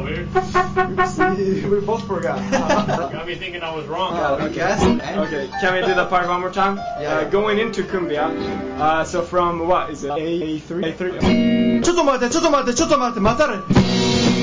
weird? We both forgot. Got me thinking I was wrong. Okay, can we do the part one more time? Yeah. Going into cumbia. So from what is it? A3? ちょっと待って、待たれ。